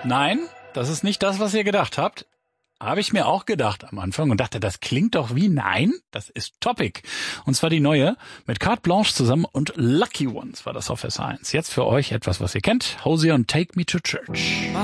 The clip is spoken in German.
Nein, das ist nicht das, was ihr gedacht habt. Habe ich mir auch gedacht am Anfang und dachte, das klingt doch wie Nein. Das ist Topic. Und zwar die neue mit Carte Blanche zusammen und Lucky Ones war das auf S1. Jetzt für euch etwas, was ihr kennt. Hosier und Take Me to Church.